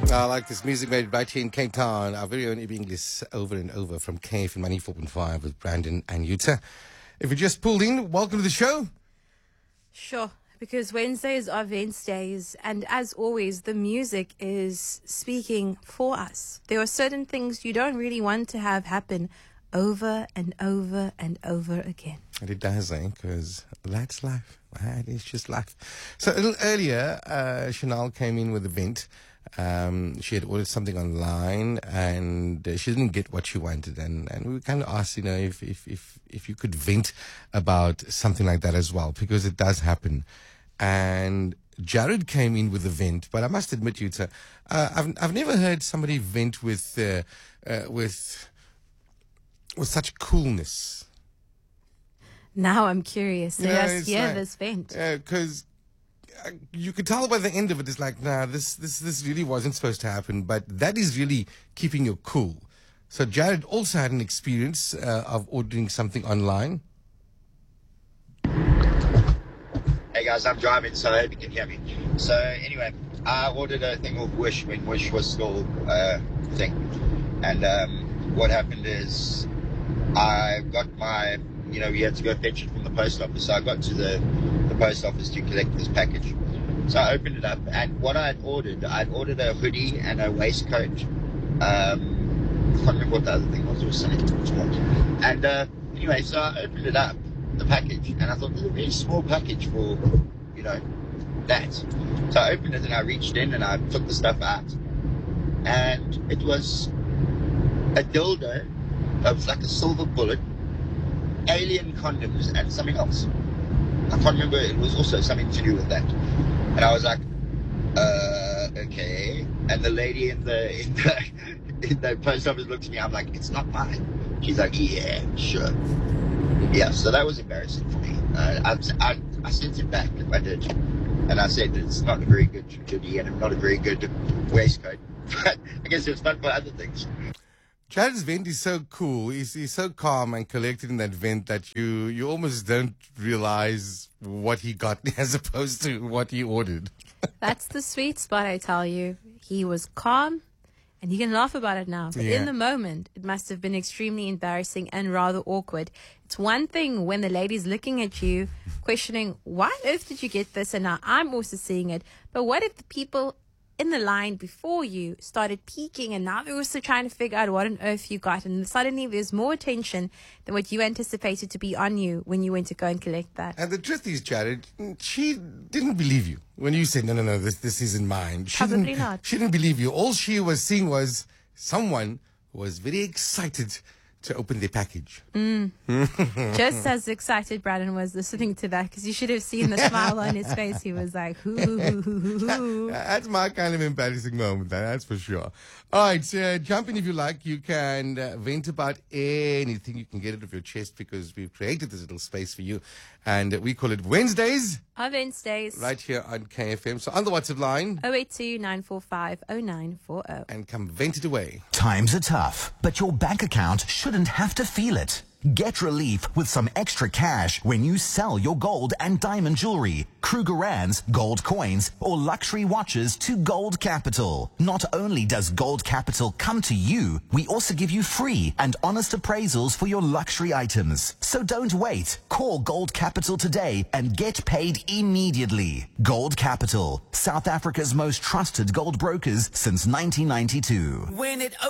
I like this music made right here in Cape Town. Our very own Ibi English over and over from KFM 94.5 with Brandon and Yuta. If you just pulled in, welcome to the show. Sure, because Wednesdays are Wednesdays, and as always, the music is speaking for us. There are certain things you don't really want to have happen over and over and over again. And it does, because that's life. It is just life. So a little earlier, Chanel came in with a vent. She had ordered something online and she didn't get what she wanted, and we kind of asked, if you could vent about something like that as well, because it does happen. And Jared came in with a vent, but I must admit, Yuta, I've never heard somebody vent with such coolness. Now I'm curious. So let's hear this vent. Because you could tell by the end of it, it's like, nah, this really wasn't supposed to happen, but that is really keeping you cool. So Jared also had an experience of ordering something online. Hey guys, I'm driving, so I hope you can hear me. So anyway, I ordered a thing of Wish when Wish was still a thing. And what happened is I got my, you had to go fetch it from the post office. So I got to the post office to collect this package. So I opened it up, and what I'd ordered a hoodie and a waistcoat. I can't remember what the other thing was. It was something small. And anyway, so I opened it up, the package, and I thought, this is a very small package for, that. So I opened it and I reached in and I took the stuff out, and it was a dildo. It was like a silver bullet, alien condoms, and something else. I can't remember. It was also something to do with that. And I was like, okay. And the lady in the post office looked at me. I'm like, it's not mine. She's like, yeah, sure. Yeah, so that was embarrassing for me. I sent it back. I did. And I said that it's not a very good hoodie and not a very good waistcoat. But I guess it was fun for other things. Jared's vent is so cool. He's so calm and collected in that vent that you almost don't realize what he got as opposed to what he ordered. That's the sweet spot, I tell you. He was calm, and you can laugh about it now. But in the moment, it must have been extremely embarrassing and rather awkward. It's one thing when the lady's looking at you, questioning, why on earth did you get this? And now I'm also seeing it. But what if the people in the line before you started peeking, and now they're also trying to figure out what on earth you got, and suddenly there's more attention than what you anticipated to be on you when you went to go and collect that. And the truth is, Jared, she didn't believe you when you said, no, this isn't mine. Probably not. She didn't believe you. All she was seeing was someone who was very excited to open their package. Just as excited Brandon was listening to that, because you should have seen the smile on his face. He was like, hoo. That's my kind of embarrassing moment, that's for sure. All right, so jump in if you like. You can vent about anything. You can get it off your chest, because we've created this little space for you. And we call it Wednesdays. Our Wednesdays. Right here on KFM. So on the WhatsApp line, 082-945-0940. And come vent it away. Times are tough, but your bank account shouldn't have to feel it. Get relief with some extra cash when you sell your gold and diamond jewelry, Krugerrands, gold coins, or luxury watches to Gold Capital. Not only does Gold Capital come to you, we also give you free and honest appraisals for your luxury items. So don't wait. Call Gold Capital today and get paid immediately. Gold Capital, South Africa's most trusted gold brokers since 1992.